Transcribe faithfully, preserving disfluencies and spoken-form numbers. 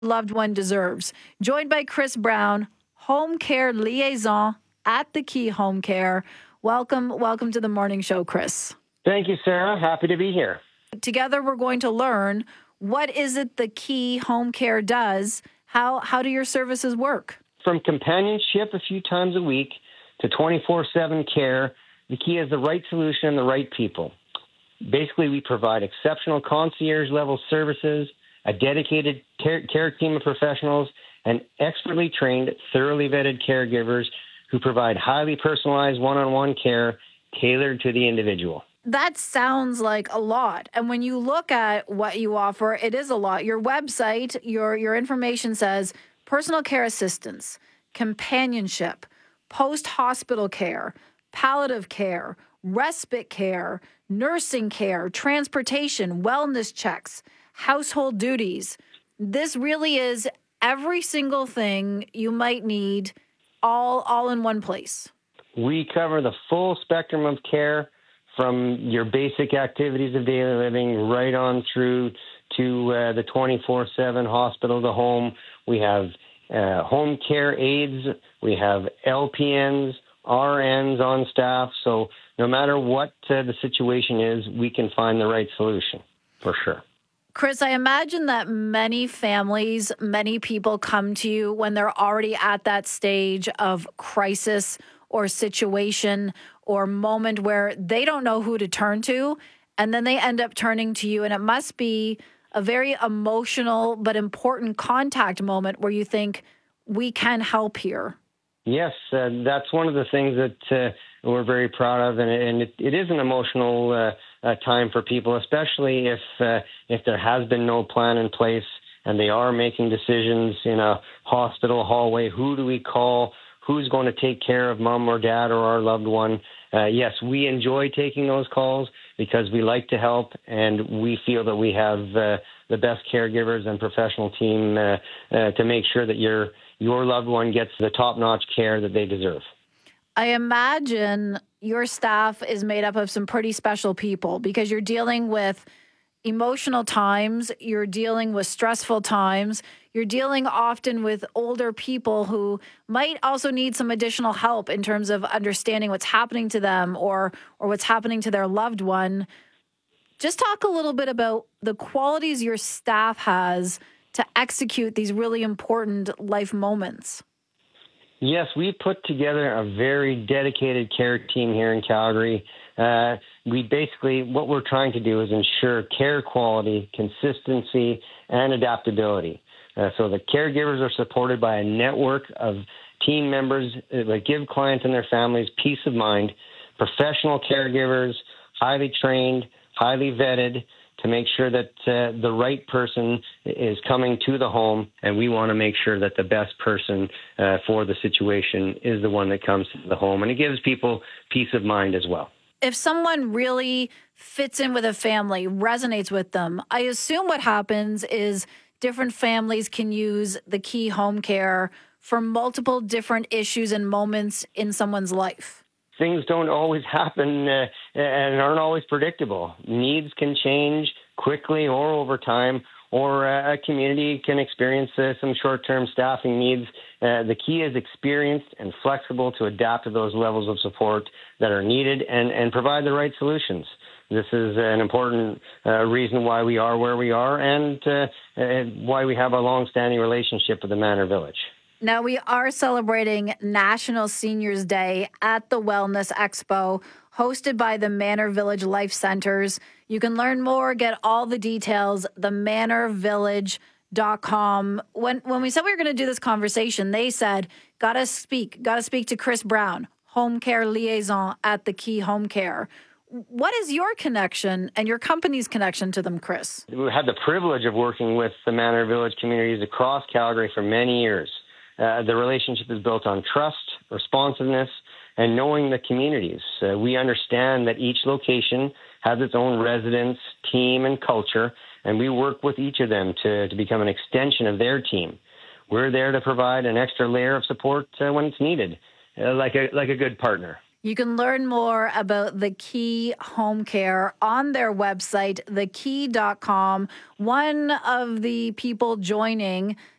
loved one deserves. Joined by Chris Brown, home care liaison at the Key Home Care. Welcome, welcome to the morning show, Chris. Thank you, Sarah. Happy to be here. Together, we're going to learn what is it the Key Home Care does. How how do your services work? From companionship a few times a week to twenty-four seven care, the Key is the right solution and the right people. Basically, we provide exceptional concierge-level services, a dedicated care, care team of professionals, and expertly trained, thoroughly vetted caregivers who provide highly personalized one-on-one care tailored to the individual. That sounds like a lot. And when you look at what you offer, it is a lot. Your website, your, your information says personal care assistance, companionship, post-hospital care, palliative care, respite care, nursing care, transportation, wellness checks, household duties. This really is every single thing you might need all, all in one place. We cover the full spectrum of care, from your basic activities of daily living right on through to uh, the twenty-four seven hospital to home. We have uh, home care aides. We have L P Ns, R Ns on staff. So no matter what uh, the situation is, we can find the right solution for sure. Chris, I imagine that many families, many people come to you when they're already at that stage of crisis or situation or moment where they don't know who to turn to, and then they end up turning to you. And it must be a very emotional but important contact moment where you think, we can help here. Yes, uh, that's one of the things that uh, we're very proud of, and, and it, it is an emotional uh, uh, time for people, especially if uh, if there has been no plan in place and they are making decisions in a hospital hallway. Who do we call? Who's going to take care of mom or dad or our loved one? Uh, yes, we enjoy taking those calls because we like to help, and we feel that we have uh, the best caregivers and professional team uh, uh, to make sure that your your loved one gets the top-notch care that they deserve. I imagine your staff is made up of some pretty special people because you're dealing with emotional times, you're dealing with stressful times, you're dealing often with older people who might also need some additional help in terms of understanding what's happening to them or or what's happening to their loved one. Just talk a little bit about the qualities your staff has to execute these really important life moments. Yes, we put together a very dedicated care team here in Calgary. Uh, we basically, what we're trying to do is ensure care quality, consistency, and adaptability. Uh, so the caregivers are supported by a network of team members that give clients and their families peace of mind, professional caregivers, highly trained, highly vetted, to make sure that uh, the right person is coming to the home, and we want to make sure that the best person uh, for the situation is the one that comes to the home, and it gives people peace of mind as well. If someone really fits in with a family, resonates with them, I assume what happens is different families can use the Key Home Care for multiple different issues and moments in someone's life. Things don't always happen uh, and aren't always predictable. Needs can change quickly or over time, or uh, a community can experience uh, some short-term staffing needs. Uh, the Key is experienced and flexible to adapt to those levels of support that are needed and, and provide the right solutions. This is an important uh, reason why we are where we are and uh, uh, why we have a long-standing relationship with the Manor Village. Now, we are celebrating National Seniors Day at the Wellness Expo, hosted by the Manor Village Life Centers. You can learn more, get all the details, the manor village dot com. When when we said we were going to do this conversation, they said, gotta speak, gotta speak to Chris Brown, home care liaison at the Key Home Care. What is your connection and your company's connection to them, Chris? We had the privilege of working with the Manor Village communities across Calgary for many years. Uh, the relationship is built on trust, responsiveness, and knowing the communities. Uh, we understand that each location has its own residents, team, and culture, and we work with each of them to, to become an extension of their team. We're there to provide an extra layer of support uh, when it's needed, uh, like a like a good partner. You can learn more about The Key Home Care on their website, the key dot com. One of the people joining